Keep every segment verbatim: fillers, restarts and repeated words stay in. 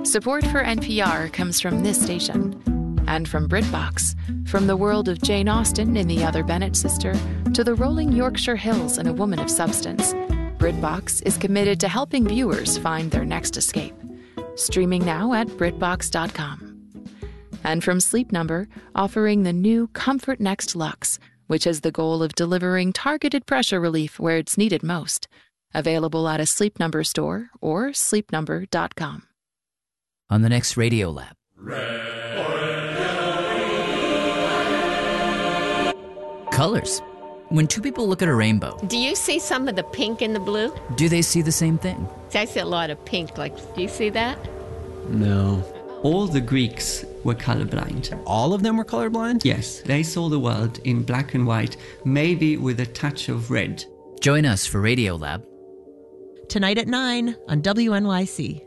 Support for N P R comes from this station and from BritBox. From the world of Jane Austen in The Other Bennet Sister to the rolling Yorkshire Hills in A Woman of Substance, BritBox is committed to helping viewers find their next escape. Streaming now at BritBox dot com. And from Sleep Number, offering the new Comfort Next Luxe, which has the goal of delivering targeted pressure relief where it's needed most. Available at a Sleep Number store or sleep number dot com. On the next Radio Lab. Colors. When two people look at a rainbow, Do you see some of the pink and the blue? do they see the same thing? I see a lot of pink. Like, do you see that? No. All the Greeks were colorblind. All of them were colorblind? Yes, they saw the world in black and white, maybe with a touch of red. Join us for Radio Lab. Tonight at nine on W N Y C.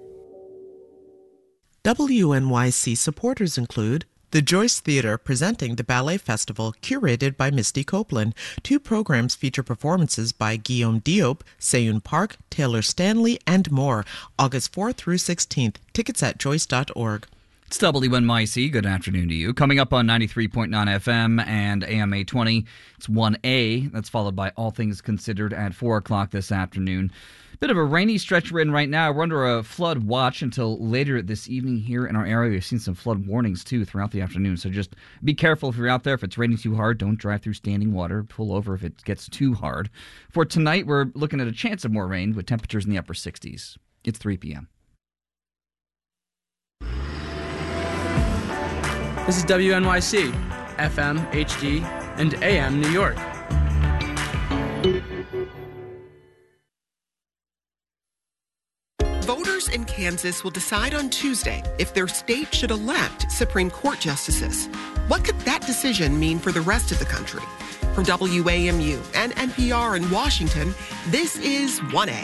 W N Y C supporters include the Joyce Theatre presenting the Ballet Festival curated by Misty Copeland. Two programs feature performances by Guillaume Diop, Seyoon Park, Taylor Stanley, and more. August fourth through sixteenth. Tickets at joyce dot org. It's W N Y C. Good afternoon to you. Coming up on ninety-three point nine F M and A M eight twenty, it's one A. That's followed by All Things Considered at four o'clock this afternoon. Bit of a rainy stretch we're in right now. We're under a flood watch until later this evening here in our area. We've seen some flood warnings, too, throughout the afternoon. So just be careful if you're out there. If it's raining too hard, don't drive through standing water. Pull over if it gets too hard. For tonight, we're looking at a chance of more rain with temperatures in the upper sixties. It's three p.m. This is W N Y C, F M, H D, and A M New York. Voters in Kansas will decide on Tuesday if their state should elect Supreme Court justices. What could that decision mean for the rest of the country? From W A M U and N P R in Washington, this is one A.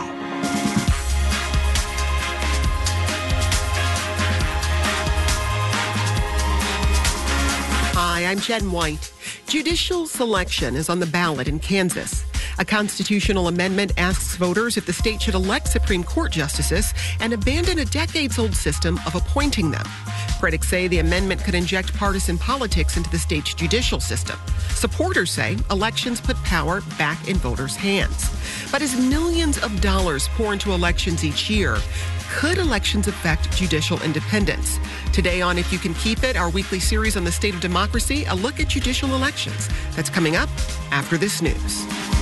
Hi, I'm Jen White. Judicial selection is on the ballot in Kansas. A constitutional amendment asks voters if the state should elect Supreme Court justices and abandon a decades-old system of appointing them. Critics say the amendment could inject partisan politics into the state's judicial system. Supporters say elections put power back in voters' hands. But as millions of dollars pour into elections each year, could elections affect judicial independence? Today on If You Can Keep It, our weekly series on the state of democracy, a look at judicial elections. That's coming up after this news.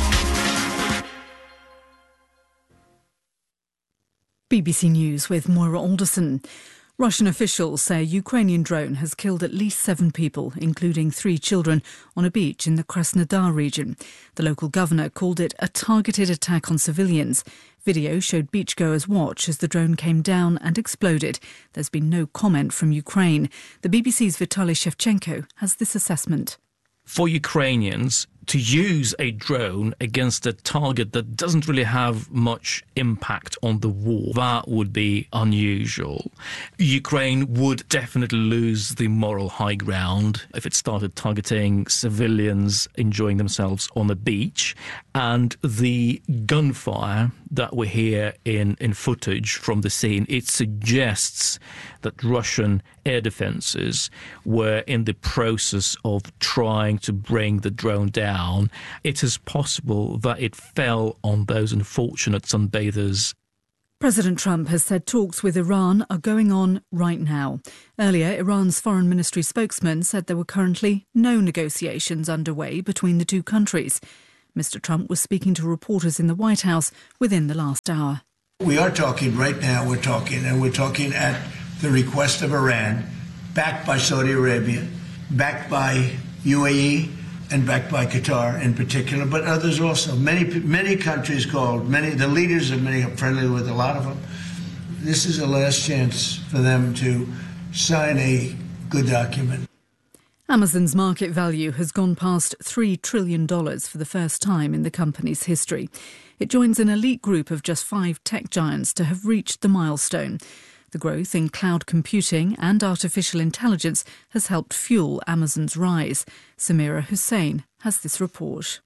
B B C News with Moira Alderson. Russian officials say a Ukrainian drone has killed at least seven people, including three children, on a beach in the Krasnodar region. The local governor called it a targeted attack on civilians. Video showed beachgoers watch as the drone came down and exploded. There's been no comment from Ukraine. The B B C's Vitaly Shevchenko has this assessment. For Ukrainians, to use a drone against a target that doesn't really have much impact on the war, that would be unusual. Ukraine would definitely lose the moral high ground if it started targeting civilians enjoying themselves on a beach. And the gunfire that we hear in, in footage from the scene, it suggests that Russian air defenses were in the process of trying to bring the drone down. It is possible that it fell on those unfortunate sunbathers. President Trump has said talks with Iran are going on right now. Earlier, Iran's foreign ministry spokesman said there were currently no negotiations underway between the two countries. Mister Trump was speaking to reporters in the White House within the last hour. We are talking right now, we're talking, and we're talking at the request of Iran, backed by Saudi Arabia, backed by U A E, and backed by Qatar in particular, but others also. Many many countries called, many the leaders of many are friendly with a lot of them. This is the last chance for them to sign a good document. Amazon's market value has gone past three trillion dollars for the first time in the company's history. It joins an elite group of just five tech giants to have reached the milestone. The growth in cloud computing and artificial intelligence has helped fuel Amazon's rise. Samira Hussain has this report.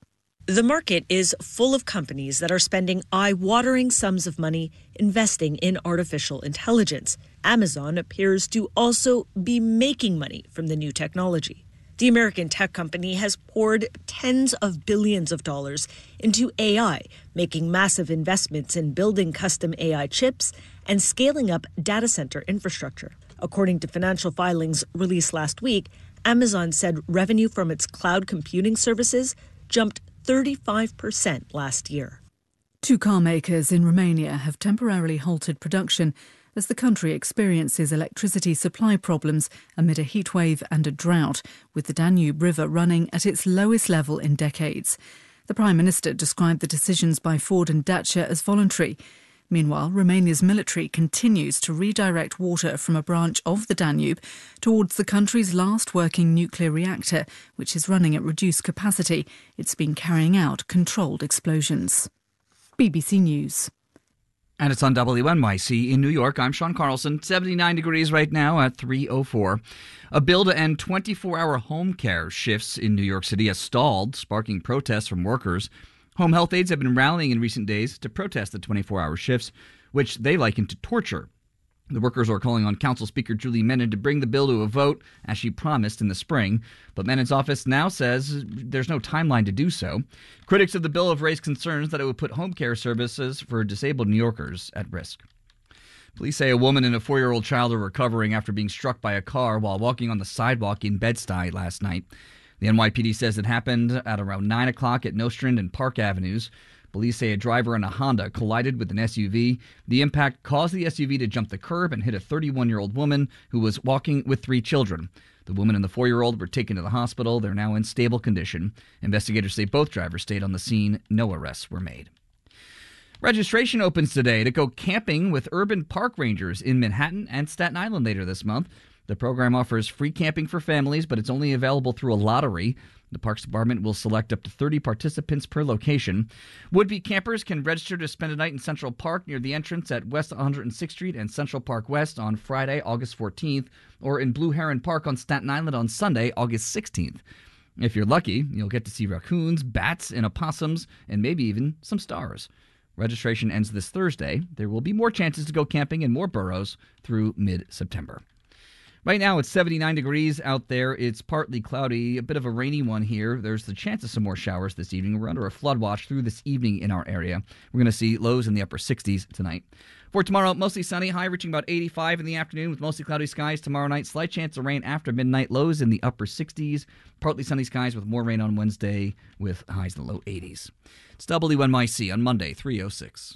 The market is full of companies that are spending eye-watering sums of money investing in artificial intelligence. Amazon appears to also be making money from the new technology. The American tech company has poured tens of billions of dollars into A I, making massive investments in building custom A I chips and scaling up data center infrastructure. According to financial filings released last week, Amazon said revenue from its cloud computing services jumped thirty-five percent last year. Two car makers in Romania have temporarily halted production as the country experiences electricity supply problems amid a heatwave and a drought, with the Danube River running at its lowest level in decades. The Prime Minister described the decisions by Ford and Dacia as voluntary. Meanwhile, Romania's military continues to redirect water from a branch of the Danube towards the country's last working nuclear reactor, which is running at reduced capacity. It's been carrying out controlled explosions. B B C News. And it's on W N Y C in New York. I'm Sean Carlson. seventy-nine degrees right now at three oh four. A bill to end twenty-four hour home care shifts in New York City has stalled, sparking protests from workers. Home health aides have been rallying in recent days to protest the twenty-four hour shifts, which they liken to torture. The workers are calling on Council Speaker Julie Menon to bring the bill to a vote, as she promised in the spring. But Menon's office now says there's no timeline to do so. Critics of the bill have raised concerns that it would put home care services for disabled New Yorkers at risk. Police say a woman and a four-year-old child are recovering after being struck by a car while walking on the sidewalk in Bed-Stuy last night. The N Y P D says it happened at around nine o'clock at Nostrand and Park Avenues. Police say a driver in a Honda collided with an S U V. The impact caused the S U V to jump the curb and hit a thirty-one-year-old woman who was walking with three children. The woman and the four-year-old were taken to the hospital. They're now in stable condition. Investigators say both drivers stayed on the scene. No arrests were made. Registration opens today to go camping with urban park rangers in Manhattan and Staten Island later this month. The program offers free camping for families, but it's only available through a lottery. The Parks Department will select up to thirty participants per location. Would-be campers can register to spend a night in Central Park near the entrance at West one hundred sixth Street and Central Park West on Friday, August fourteenth, or in Blue Heron Park on Staten Island on Sunday, August sixteenth. If you're lucky, you'll get to see raccoons, bats, and opossums, and maybe even some stars. Registration ends this Thursday. There will be more chances to go camping in more boroughs through mid-September. Right now, it's seventy-nine degrees out there. It's partly cloudy, a bit of a rainy one here. There's the chance of some more showers this evening. We're under a flood watch through this evening in our area. We're going to see lows in the upper sixties tonight. For tomorrow, mostly sunny, high reaching about eighty-five in the afternoon with mostly cloudy skies. Tomorrow night, slight chance of rain after midnight, lows in the upper sixties. Partly sunny skies with more rain on Wednesday with highs in the low eighties. It's W N Y C on Monday, three oh six.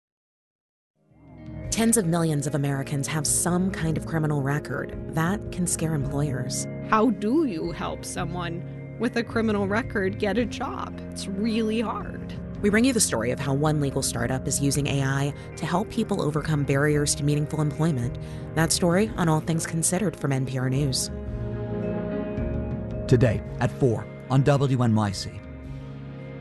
Tens of millions of Americans have some kind of criminal record. That can scare employers. How do you help someone with a criminal record get a job? It's really hard. We bring you the story of how one legal startup is using A I to help people overcome barriers to meaningful employment. That story on All Things Considered from N P R News. Today at four on W N Y C.